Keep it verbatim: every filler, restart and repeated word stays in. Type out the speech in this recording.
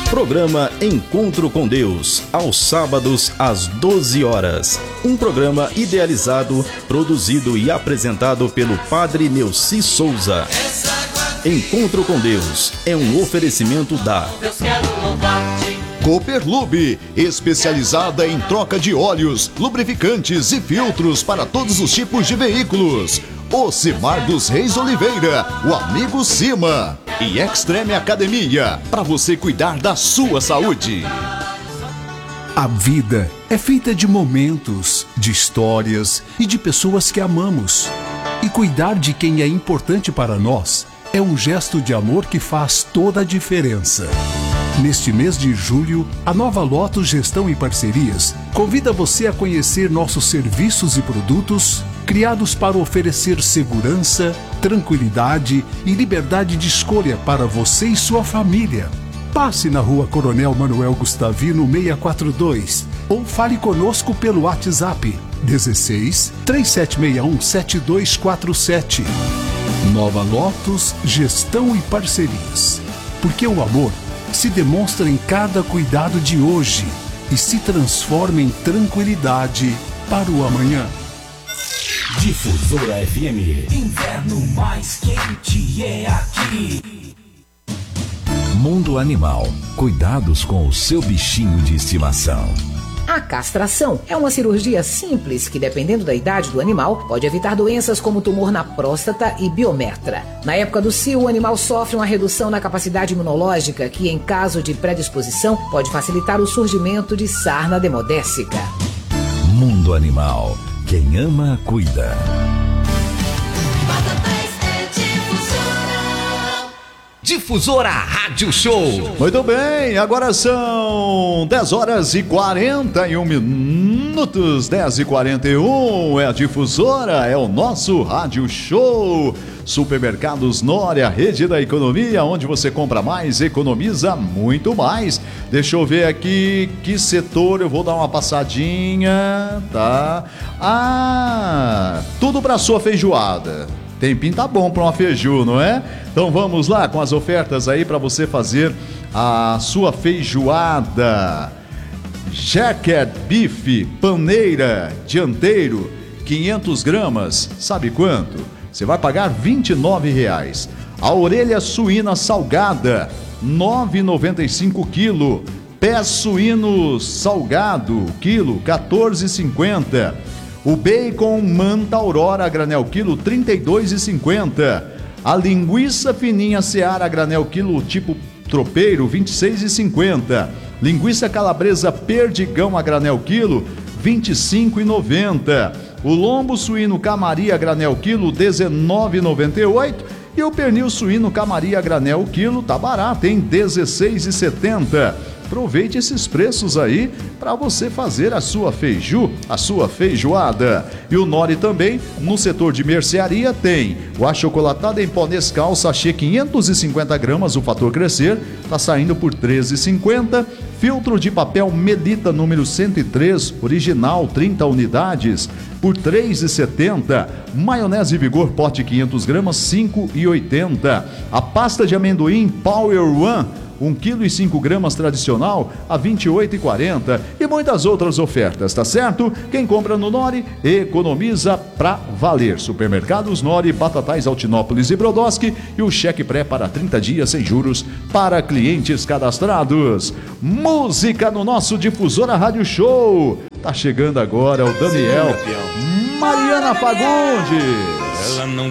Programa Encontro com Deus, aos sábados às doze horas. Um programa idealizado, produzido e apresentado pelo Padre Neuci Souza. Encontro com Deus é um oferecimento da Cooperlube, especializada em troca de óleos, lubrificantes e filtros para todos os tipos de veículos. Ocimar dos Reis Oliveira, o amigo Cima. E Extreme Academia, para você cuidar da sua saúde. A vida é feita de momentos, de histórias e de pessoas que amamos. E cuidar de quem é importante para nós é um gesto de amor que faz toda a diferença. Neste mês de julho, a Nova Lotus Gestão e Parcerias convida você a conhecer nossos serviços e produtos criados para oferecer segurança, tranquilidade e liberdade de escolha para você e sua família. Passe na Rua Coronel Manuel Gustavino seiscentos e quarenta e dois ou fale conosco pelo WhatsApp dezesseis, três sete seis um, sete dois quatro sete. Nova Lotus Gestão e Parcerias. Porque o amor se demonstra em cada cuidado de hoje e se transforma em tranquilidade para o amanhã. Difusora F M. Inverno mais quente é aqui. Mundo Animal. Cuidados com o seu bichinho de estimação. A castração é uma cirurgia simples que, dependendo da idade do animal, pode evitar doenças como tumor na próstata e biometra. Na época do cio, o animal sofre uma redução na capacidade imunológica que, em caso de predisposição, pode facilitar o surgimento de sarna demodécica. Mundo Animal. Quem ama, cuida. Difusora Rádio Show. Muito bem, agora são dez horas e quarenta e um minutos. dez e quarenta e um é a Difusora, é o nosso Rádio Show. Supermercados Nória, rede da economia, onde você compra mais, economiza muito mais. Deixa eu ver aqui que setor, eu vou dar uma passadinha, tá? Ah, tudo para sua feijoada. Tempinho tá bom para uma feiju, não é? Então vamos lá com as ofertas aí para você fazer a sua feijoada. Jacket Beef Paneira Dianteiro, quinhentas gramas, sabe quanto? Você vai pagar vinte e nove reais. A orelha suína salgada, nove reais e noventa e cinco centavos quilo. Pé suíno salgado, quilo, quatorze reais e cinquenta centavos. O bacon Manta Aurora a granel quilo, trinta e dois reais e cinquenta centavos. A linguiça fininha Seara a granel quilo tipo tropeiro, vinte e seis reais e cinquenta centavos. Linguiça calabresa Perdigão a granel quilo, vinte e cinco reais e noventa centavos. O lombo suíno Camaria a granel quilo, dezenove reais e noventa e oito centavos. E o pernil suíno Camaria a granel quilo, tá barato, hein? dezesseis reais e setenta centavos. Aproveite esses preços aí para você fazer a sua feiju, a sua feijoada. E o Nori também, no setor de mercearia, tem o achocolatado em pó Nescau, sachê quinhentas e cinquenta gramas, o fator crescer, tá saindo por treze reais e cinquenta centavos. Filtro de papel Melita número cento e três, original, trinta unidades, por três reais e setenta centavos. Maionese Vigor pote quinhentas gramas, cinco reais e oitenta centavos. A pasta de amendoim Power One, um quilo e cinco gramas tradicional a vinte e oito reais e quarenta centavos. E muitas outras ofertas, tá certo? Quem compra no Nori, economiza pra valer. Supermercados Nori, Batatais, Altinópolis e Brodowski, e o cheque pré para trinta dias sem juros para clientes cadastrados. Música no nosso Difusora Rádio Show. Tá chegando agora o Daniel, Mariana Fagundes. Ela não